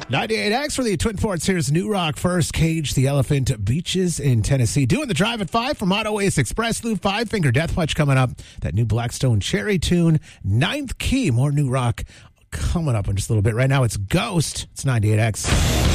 98X for the Twin Ports. Here's New Rock first. Cage the Elephant, Beaches in Tennessee. Doing the drive at 5 from Auto Ace Express Loop. 5 Finger Death Punch coming up. That new Blackstone Cherry tune. Ninth Key. More New Rock coming up in just a little bit. Right now it's Ghost. It's 98X.